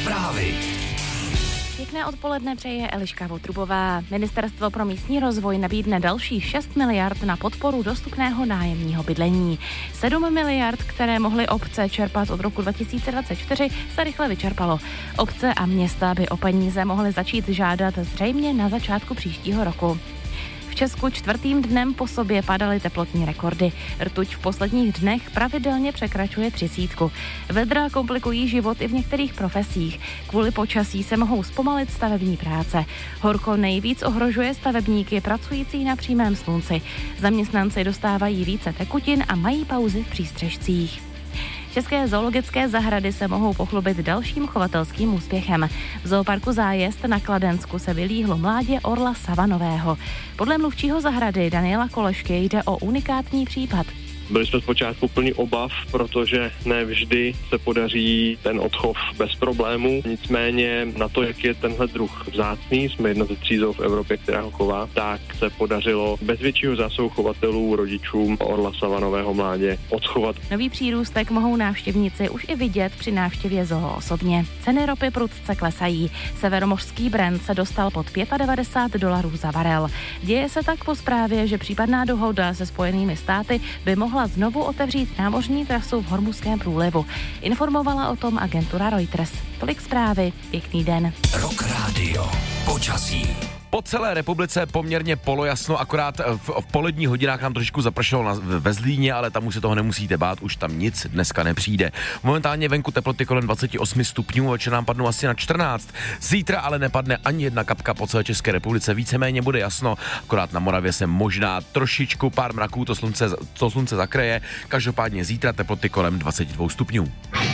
Zprávy. Pěkné odpoledne přeje Eliška Votrubová. Ministerstvo pro místní rozvoj nabídne další 6 miliard na podporu dostupného nájemního bydlení. 7 miliard, které mohly obce čerpat od roku 2024, se rychle vyčerpalo. Obce a města by o peníze mohly začít žádat zřejmě na začátku příštího roku. V Česku 4. dnem po sobě padaly teplotní rekordy. Rtuť v posledních dnech pravidelně překračuje 30. Vedra komplikují život i v některých profesích. Kvůli počasí se mohou zpomalit stavební práce. Horko nejvíc ohrožuje stavebníky pracující na přímém slunci. Zaměstnanci dostávají více tekutin a mají pauzy v přístřešcích. České zoologické zahrady se mohou pochlubit dalším chovatelským úspěchem. V zooparku Zájezd na Kladensku se vylíhlo mládě orla savanového. Podle mluvčího zahrady Daniela Kolešky jde o unikátní případ. Byli jsme zpočátku plní obav, protože ne vždy se podaří ten odchov bez problémů. Nicméně na to, jak je tenhle druh vzácný, jsme jedna ze 3 zoo v Evropě, která ho chová, tak se podařilo bez většího zásahu chovatelů, rodičům orla savanového mládě odchovat. Nový přírůstek mohou návštěvníci už i vidět při návštěvě zoo osobně. Ceny ropy prudce klesají. Severomořský Brent se dostal pod $95 za barel. Děje se tak po zprávě, že případná dohoda se Spojenými státy by mohla znovu otevřít námořní trasu v Hormuzském průlivu. Informovala o tom agentura Reuters. Tolik zprávy, pěkný den. Rock Radio. Počasí. Po celé republice poměrně polojasno, akorát v poledních hodinách nám trošičku zapršelo ve Zlíně, ale tam už se toho nemusíte bát, už tam nic dneska nepřijde. Momentálně venku teploty kolem 28 stupňů, večer nám padnou asi na 14. Zítra ale nepadne ani jedna kapka po celé České republice, víceméně bude jasno, akorát na Moravě se možná trošičku pár mraků to slunce zakryje, každopádně zítra teploty kolem 22 stupňů.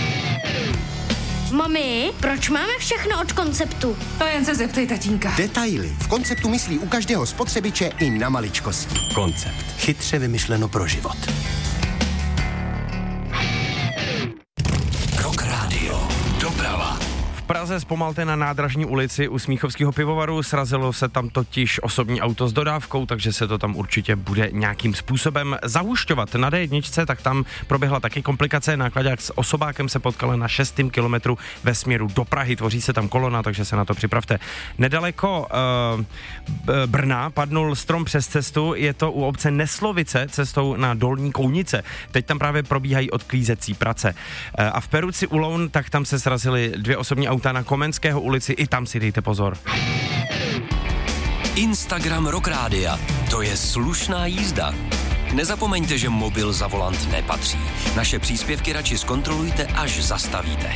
Mami, proč máme všechno od Konceptu? To jen se zeptej tatínka. Detaily. V Konceptu myslí u každého spotřebiče i na maličkosti. Koncept. Chytře vymyšleno pro život. Rock Radio. Doprava. V Praze zpomalte na Nádražní ulici u Smíchovského pivovaru, srazilo se tam totiž osobní auto s dodávkou, takže se to tam určitě bude nějakým způsobem zahušťovat. Na D1, tak tam proběhla taky komplikace, nákladák s osobákem se potkal na 6. kilometru ve směru do Prahy, tvoří se tam kolona, takže se na to připravte. Nedaleko Brna padnul strom přes cestu, je to u obce Neslovice cestou na Dolní Kounice. Teď tam právě probíhají odklízecí prace. A v Peruci u Loun, tak tam se srazily 2 osobní auta na Komenského ulici, i tam si dejte pozor. Instagram Rock Rádia. To je slušná jízda. Nezapomeňte, že mobil za volant nepatří. Naše příspěvky radši zkontrolujte, až zastavíte.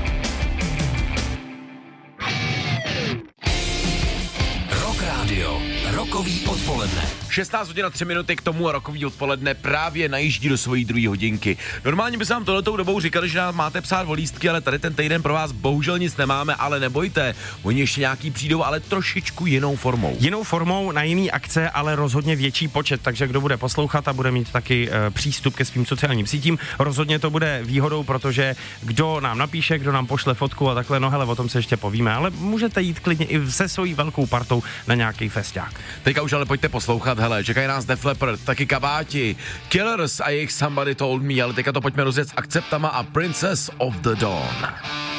Rock Radio. Rokový odpoledne. 16 hodin a 3 minuty k tomu a rokový odpoledne právě najíždí do svojí 2. hodinky. Normálně bychom vám tohletou dobou říkali, že nám máte psát o lístky, ale tady ten týden pro vás bohužel nic nemáme, ale nebojte, oni ještě nějaký přijdou, ale trošičku jinou formou. Jinou formou, na jiný akce, ale rozhodně větší počet, takže kdo bude poslouchat a bude mít taky přístup ke svým sociálním sítím, rozhodně to bude výhodou, protože kdo nám napíše, kdo nám pošle fotku a takhle, no hele, o tom se ještě povíme, ale můžete jít klidně i se svojí velkou partou na nějaký festiák. Teďka už ale pojďte poslouchat, hele, čekají nás Def Leppard, taky Kabáti, Killers a jejich Somebody Told Me, ale teďka to pojďme rozjet s Akceptama a Princess of the Dawn.